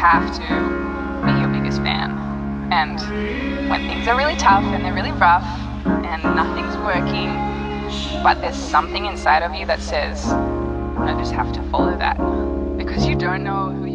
have to be your biggest fan. And when things are really tough and they're really rough and nothing's working, but there's something inside of you that says, I just have to follow that. Because you don't know who